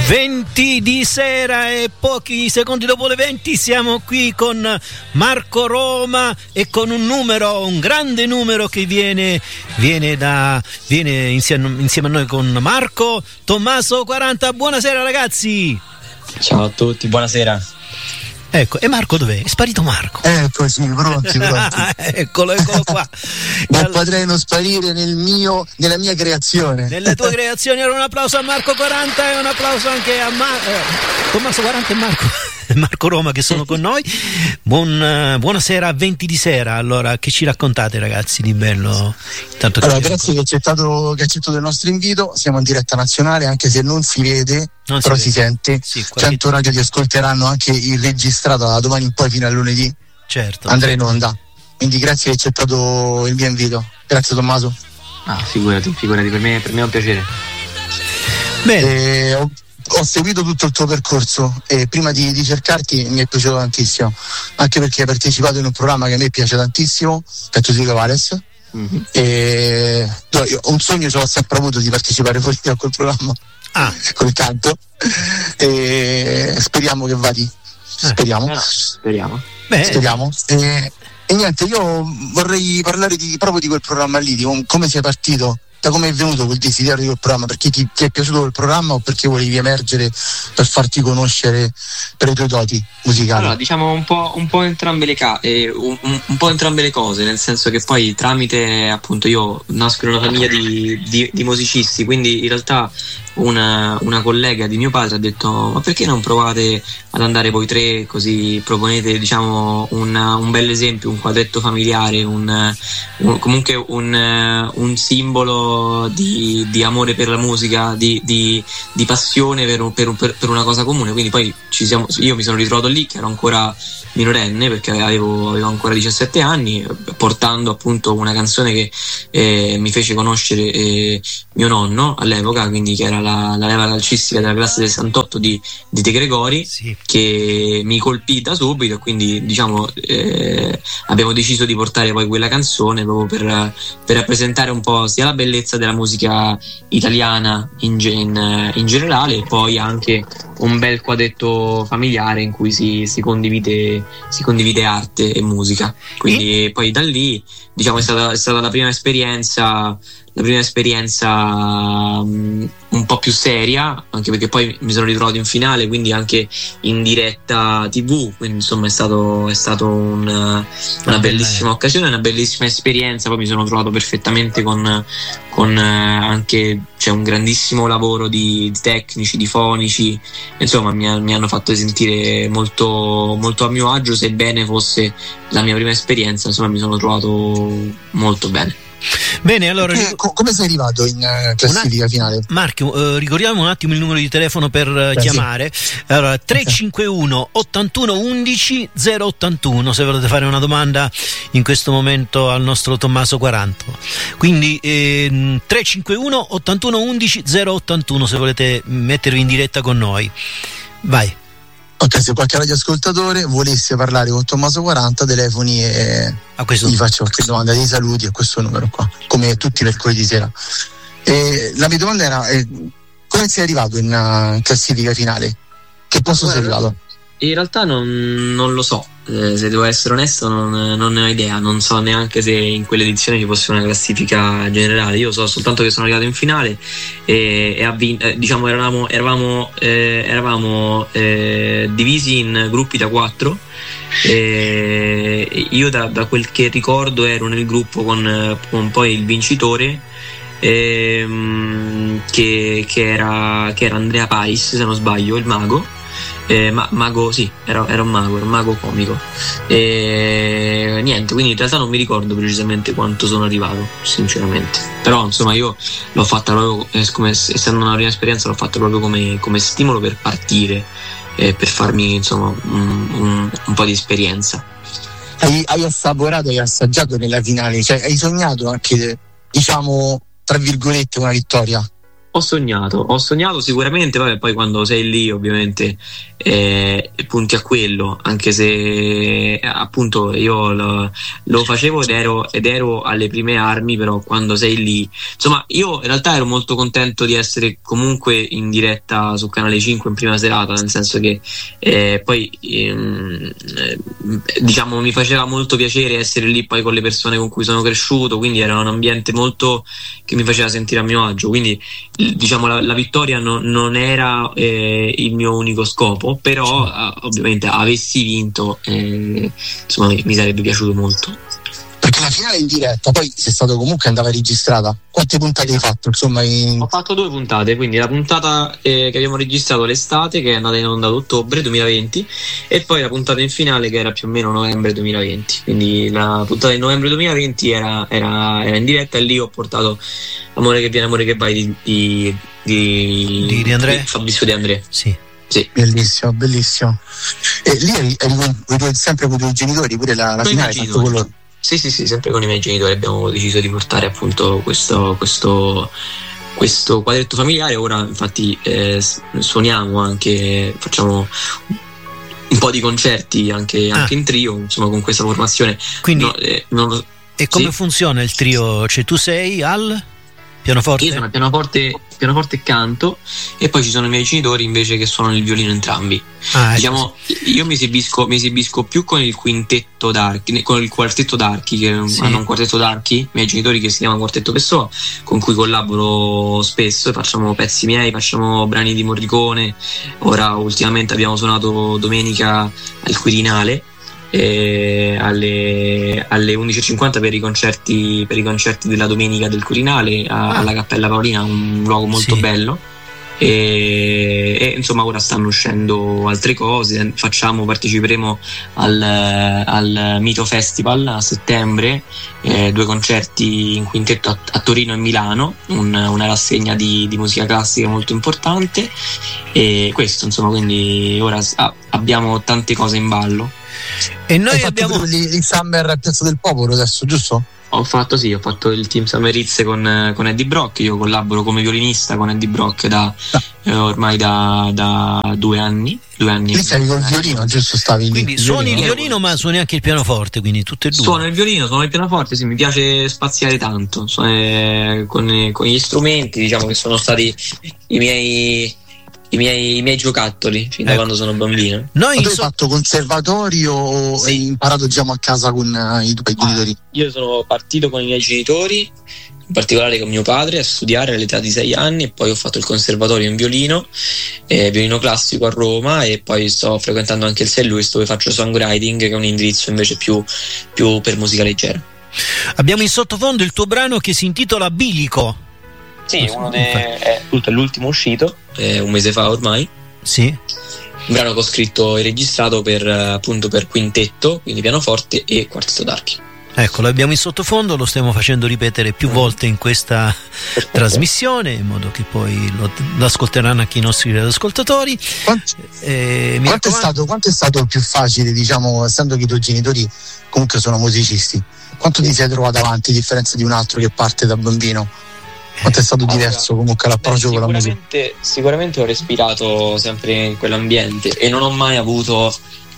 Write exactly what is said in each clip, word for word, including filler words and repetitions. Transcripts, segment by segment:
venti di sera e pochi secondi dopo le venti siamo qui con Marco Roma e con un numero, un grande numero che viene, viene, da, viene insieme, insieme a noi con Marco, Tommaso quaranta. Buonasera ragazzi. Ciao a tutti, buonasera. Ecco, e Marco dov'è? È sparito Marco. Eccoci, pronti, pronti. eccolo, eccolo qua. Ma All... potrei non sparire nel mio, nella mia creazione. Nelle tue creazioni. Allora un applauso a Marco quaranta e un applauso anche a Ma... eh, Tommaso quaranta e Marco Marco Roma che sono con noi. Buon, uh, buonasera a venti di sera. Allora, che ci raccontate ragazzi di bello? Tanto allora, grazie che hai accettato, che hai accettato il nostro invito. Siamo in diretta nazionale, anche se non si vede, non però si, si sente. Sì, cento radio ti ascolteranno anche il registrato da domani in poi fino a lunedì. Certo. Andrei in onda. Quindi grazie che hai accettato il mio invito. Grazie Tommaso. Ah, figurati, figurati, per me, per me è un piacere. Bene. Eh, ho, ho seguito tutto il tuo percorso e prima di, di cercarti mi è piaciuto tantissimo, anche perché hai partecipato in un programma che a me piace tantissimo, Cazzo Vales. Mm-hmm. E no, io, un sogno ce l'ho sempre avuto di partecipare fuori a quel programma. Ah. Col canto, e speriamo che vadi. Speriamo. Eh, speriamo. Beh. Speriamo. E, e niente, io vorrei parlare di, proprio di quel programma lì, di come sei partito, da come è venuto quel desiderio di quel programma, perché ti, ti è piaciuto quel programma o perché volevi emergere per farti conoscere per i tuoi doti musicali? Allora, diciamo un po', un po' entrambe le ca- eh, un, un po' entrambe le cose, nel senso che poi tramite, appunto, io nasco in una famiglia di, di, di musicisti, quindi in realtà una, una collega di mio padre ha detto: ma perché non provate ad andare voi tre, così proponete, diciamo, un, un bel esempio, un quadretto familiare, un, un, comunque un, un simbolo di, di amore per la musica, di, di, di passione per, per, per una cosa comune. Quindi poi ci siamo, io mi sono ritrovato lì che ero ancora minorenne, perché avevo, avevo ancora diciassette anni, portando appunto una canzone che eh, mi fece conoscere eh, mio nonno all'epoca, quindi che era la, la leva calcistica della classe del sessantotto di, di De Gregori, sì, che mi colpì da subito, quindi diciamo eh, abbiamo deciso di portare poi quella canzone proprio per, per rappresentare un po' sia la bellezza della musica italiana in, in, in generale, e poi anche un bel quadretto familiare in cui si, si condivide si condivide arte e musica. Quindi e? poi da lì, diciamo, è stata, è stata la prima esperienza la prima esperienza um, un po' più seria, anche perché poi mi sono ritrovato in finale, quindi anche in diretta tivù, quindi insomma è stato è stato un, una bellissima occasione, una bellissima esperienza. Poi mi sono trovato perfettamente con, con anche c'è un grandissimo lavoro di, di tecnici, di fonici, insomma mi, mi hanno fatto sentire molto, molto a mio agio, sebbene fosse la mia prima esperienza, insomma mi sono trovato molto bene. Bene, allora eh, co- come sei arrivato in uh, classifica finale? Marco, eh, ricordiamo un attimo il numero di telefono per uh, chiamare. Sì. Allora, tre cinque uno ottantuno undici zero ottantuno se volete fare una domanda in questo momento al nostro Tommaso quaranta. Quindi eh, tre cinque uno ottantuno undici zero ottantuno se volete mettervi in diretta con noi. Vai. Ok, se qualche radioascoltatore volesse parlare con Tommaso quaranta, telefoni e a questo gli faccio qualche domanda, dei saluti a questo numero qua, come tutti i mercoledì sera. E la mia domanda era: eh, come sei arrivato in uh, classifica finale? Che posto sei arrivato? In realtà non, non lo so, eh, se devo essere onesto non, non ne ho idea, non so neanche se in quell'edizione ci fosse una classifica generale. Io so soltanto che sono arrivato in finale e, e avvin- eh, diciamo eravamo, eravamo, eh, eravamo eh, divisi in gruppi da quattro. E io da, da quel che ricordo ero nel gruppo con, con poi il vincitore, ehm, che, che, era, che era Andrea Pais, se non sbaglio, il mago. Eh, ma, mago sì, era, era un mago, era un mago comico. E niente, quindi in realtà non mi ricordo precisamente quanto sono arrivato, sinceramente. Però insomma io l'ho fatta proprio, eh, come, essendo una prima esperienza, l'ho fatta proprio come, come stimolo per partire, eh, per farmi insomma un, un, un po' di esperienza. Hai, hai assaporato, hai assaggiato nella finale, cioè hai sognato anche, diciamo, tra virgolette, una vittoria? Ho sognato, ho sognato sicuramente, vabbè, poi quando sei lì ovviamente eh, punti a quello, anche se appunto io lo, lo facevo ed ero, ed ero alle prime armi, però quando sei lì, insomma, io in realtà ero molto contento di essere comunque in diretta su Canale cinque in prima serata, nel senso che eh, poi ehm, diciamo mi faceva molto piacere essere lì poi con le persone con cui sono cresciuto, quindi era un ambiente molto che mi faceva sentire a mio agio, quindi diciamo la, la vittoria no, non era eh, il mio unico scopo, però eh, ovviamente avessi vinto eh, insomma mi sarebbe piaciuto molto. Perché la finale in diretta poi sei stato comunque andava registrata. Quante puntate hai fatto? Insomma, in... Ho fatto due puntate, quindi la puntata eh, che abbiamo registrato l'estate, che è andata in onda ad ottobre duemilaventi, e poi la puntata in finale che era più o meno novembre duemilaventi. Quindi la puntata di novembre duemilaventi era, era, era in diretta, e lì ho portato Amore che viene, amore che vai di, di, di, di, di André? Di Fabrizio De André. Sì. Sì. Bellissimo, bellissimo. E lì eri, eri con, sempre con i tuoi genitori, pure la, la finale fatto con loro. Sì, sì, sì, sempre con i miei genitori abbiamo deciso di portare appunto questo, questo, questo quadretto familiare. Ora infatti eh, suoniamo anche, facciamo un po' di concerti anche, ah. anche in trio, insomma, con questa formazione. Quindi, no, eh, non, e come sì? funziona il trio? Cioè tu sei al pianoforte? Io sono al pianoforte, pianoforte e canto, e poi ci sono i miei genitori invece che suonano il violino entrambi. Ah, diciamo, io mi esibisco, mi esibisco più con il quintetto d'archi, con il quartetto d'archi, che sì. hanno un quartetto d'archi, i miei genitori, che si chiama Quartetto Pessoa, con cui collaboro spesso, e facciamo pezzi miei, facciamo brani di Morricone. Ora ultimamente abbiamo suonato domenica al Quirinale, Eh, alle, alle undici e cinquanta per i concerti per i concerti della domenica del Quirinale a, ah. alla Cappella Paolina, un luogo molto sì. bello, e, e insomma ora stanno uscendo altre cose. Facciamo, parteciperemo al, al Mito Festival a settembre, eh, due concerti in quintetto a, a Torino e Milano, un, una rassegna di, di musica classica molto importante, e questo insomma, quindi ora ah, abbiamo tante cose in ballo. E noi Hai abbiamo fatto il Summer a Piazza del Popolo adesso, giusto? Ho fatto sì, ho fatto il Team Summer Hits con, con Eddie Brock. Io collaboro come violinista con Eddie Brock da ah. eh, ormai da, da due anni. Due anni. Lì stavi col violino, giusto? Stavi quindi lì. Suoni il violino, ma suoni anche il pianoforte, quindi tutte e due. Suono il violino, suono il pianoforte, sì, mi piace spaziare tanto. Suono, eh, con, con gli strumenti, diciamo che sono stati i miei. I miei, i miei giocattoli fin da ecco. quando sono bambino. Noi tu hai so- fatto conservatorio o sì. hai imparato diciamo a casa con uh, i tuoi genitori? Ah, io sono partito con i miei genitori, in particolare con mio padre, a studiare all'età di sei anni, e poi ho fatto il conservatorio in violino, eh, violino classico a Roma, e poi sto frequentando anche il Saint Louis, dove faccio songwriting, che è un indirizzo invece più, più per musica leggera. Abbiamo in sottofondo il tuo brano che si intitola Bilico. Sì, uno de- è l'ultimo uscito, è un mese fa ormai. Sì. Un brano che ho scritto e registrato per appunto per quintetto, quindi pianoforte e quartetto d'archi. Ecco, lo abbiamo in sottofondo, lo stiamo facendo ripetere più volte in questa Perfetto. trasmissione, in modo che poi lo, lo ascolteranno anche i nostri ascoltatori. Quanto, eh, quanto, è stato, quanto è stato più facile, diciamo, essendo che i tuoi genitori comunque sono musicisti, quanto ti sei trovato avanti, a differenza di un altro che parte da bambino? Quanto è stato diverso allora, comunque l'approccio beh, con la musica? Sicuramente ho respirato sempre in quell'ambiente e non ho mai avuto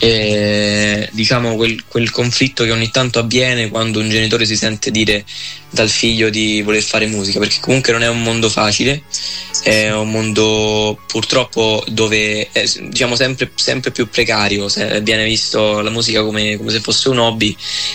eh, diciamo quel, quel conflitto che ogni tanto avviene quando un genitore si sente dire dal figlio di voler fare musica, perché comunque non è un mondo facile, è un mondo purtroppo dove è, diciamo sempre, sempre più precario, se viene visto la musica come, come se fosse un hobby,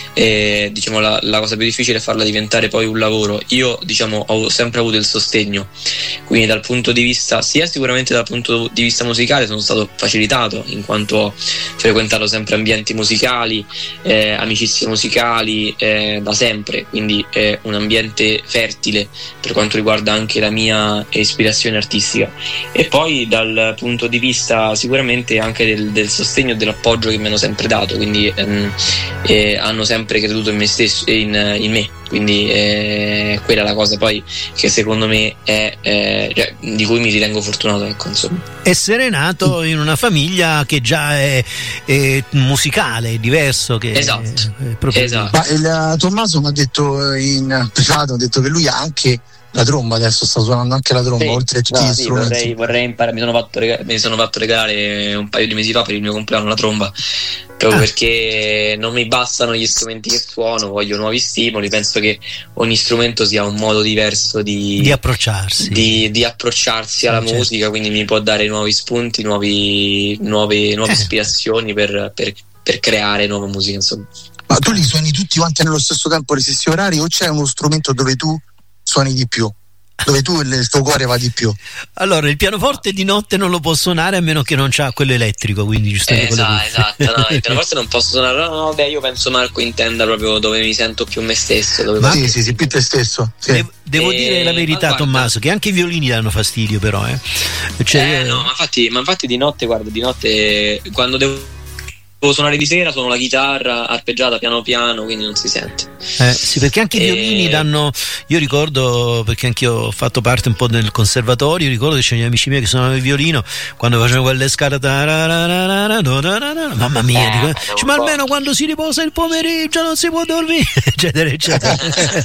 e diciamo la, la cosa più difficile è farla diventare poi un lavoro. Io diciamo ho sempre avuto il sostegno, quindi dal punto di vista sia sicuramente dal punto di vista musicale sono stato facilitato, in quanto ho frequentato sempre ambienti musicali, eh, amicizie musicali eh, da sempre, quindi eh, un ambiente fertile per quanto riguarda anche la mia ispirazione artistica, e poi dal punto di vista sicuramente anche del, del sostegno e dell'appoggio che mi hanno sempre dato, quindi ehm, eh, hanno sempre creduto in me stesso, in, in me, quindi eh, quella è la cosa poi che secondo me è eh, cioè, di cui mi ritengo fortunato, ecco, insomma. Essere nato in una famiglia che già è, è musicale, è diverso che esatto, è proprio esatto. Ma il, Tommaso mi ha detto in privato, ha detto che lui ha anche la tromba, adesso sta suonando anche la tromba, sì, oltre a tutti no, gli sì, strumenti. Vorrei, vorrei imparare, mi sono, fatto regalare, mi sono fatto regalare un paio di mesi fa per il mio compleanno la tromba, proprio ah. perché non mi bastano gli strumenti che suono, voglio nuovi stimoli. Penso che ogni strumento sia un modo diverso di, di approcciarsi di, di approcciarsi alla certo. musica, quindi mi può dare nuovi spunti, nuovi, nuove, nuove eh. ispirazioni per, per, per creare nuova musica, insomma. Ma tu li suoni tutti quanti nello stesso tempo, negli stessi orari, o c'è uno strumento dove tu suoni di più, dove tu il tuo cuore va di più? Allora, il pianoforte di notte non lo può suonare a meno che non c'ha quello elettrico, quindi giustamente eh, esatto, esatto. No, il pianoforte non posso suonare. No, no, beh, io penso Marco intenda proprio dove mi sento più me stesso, dove ma sì, sì, sì, più te stesso. Sì. Devo, devo e... dire la verità, Tommaso, che anche i violini danno fastidio, però, eh. Cioè, eh no, ma infatti, ma infatti di notte, guarda, di notte quando devo Devo suonare di sera, suono la chitarra arpeggiata piano piano, quindi non si sente. Eh, sì, perché anche i violini e... danno. Io ricordo, perché anche io ho fatto parte un po' del conservatorio, ricordo che c'erano gli amici miei che suonavano il violino quando facevano quelle scale. Mamma mia, eh, dico, cioè, ma almeno quando si riposa il pomeriggio non si può dormire, eccetera, eccetera.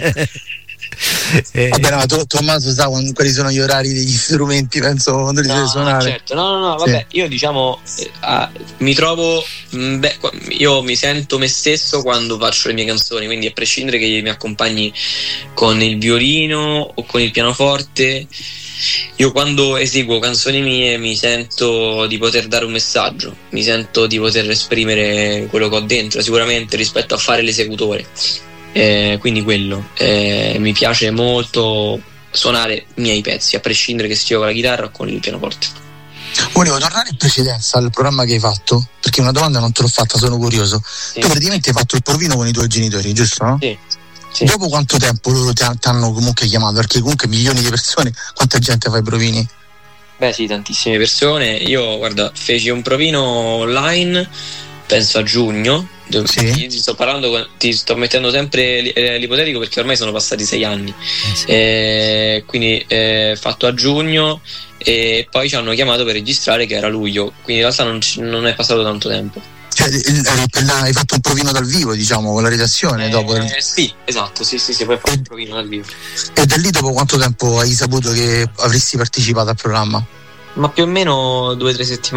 Eh, Vabbè, no, to- Tommaso sa quando, quali sono gli orari degli strumenti, penso, quando li no, deve suonare. Certo, no, no, no, vabbè, sì. Io diciamo eh, ah, mi trovo mh, beh, io mi sento me stesso quando faccio le mie canzoni, quindi a prescindere che mi accompagni con il violino o con il pianoforte, io quando eseguo canzoni mie mi sento di poter dare un messaggio, mi sento di poter esprimere quello che ho dentro, sicuramente, rispetto a fare l'esecutore. Eh, quindi quello eh, mi piace molto suonare i miei pezzi, a prescindere che sia con la chitarra o con il pianoforte. Volevo tornare in precedenza al programma che hai fatto, perché una domanda non te l'ho fatta, sono curioso. Sì. Tu praticamente hai fatto il provino con i tuoi genitori, giusto? No? Sì. Sì. Dopo quanto tempo loro ti hanno comunque chiamato? Perché comunque milioni di persone, quanta gente fa i provini? Beh sì, tantissime persone. Io guarda, feci un provino online, penso a giugno. Sì. Ti sto parlando, ti sto mettendo sempre l'ipotetico perché ormai sono passati sei anni, eh sì. eh, quindi eh, fatto a giugno, e poi ci hanno chiamato per registrare che era luglio, quindi in realtà non, non è passato tanto tempo. Cioè, hai fatto un provino dal vivo, diciamo, con la redazione? Eh, dopo eh, sì, esatto, sì, sì, sì, poi fatto un provino dal vivo. E da lì dopo quanto tempo hai saputo che avresti partecipato al programma? Ma più o meno due o tre settimane.